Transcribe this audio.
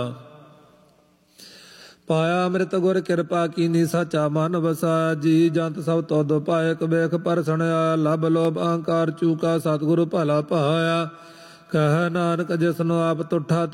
ਪਾਇਆ ਅੰਮ੍ਰਿਤ ਗੁਰ ਕਿਰਪਾ ਕੀਨੀ ਸਾਚਾ ਮਨ ਵਸਾਇਆ। ਜੀ ਜੰਤ ਸਭ ਤੁਧ ਪਾਏ ਕਬੇਖ ਪਰ ਸੁਣਿਆ। ਲਭ ਲੋਭ ਅਹੰਕਾਰ ਚੂਕਾ ਸਤਿਗੁਰੂ ਭਲਾ ਪਾਇਆ। ਕਹਿ ਨਾਨਕ ਜਿਸਨੂੰ ਆਪ ਤੁਠਾ